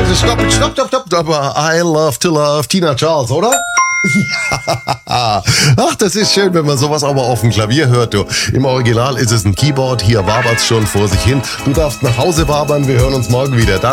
Stopp. I love to love Tina Charles, oder? Ja. Ach, das ist schön, wenn man sowas auch mal auf dem Klavier hört. Du. Im Original ist es ein Keyboard, hier wabert's schon vor sich hin. Du darfst nach Hause wabern, wir hören uns morgen wieder. Dann